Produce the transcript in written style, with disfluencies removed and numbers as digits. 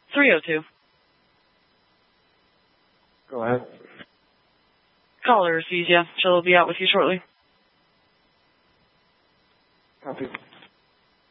302. Go ahead. Caller receives you. She'll be out with you shortly. Copy.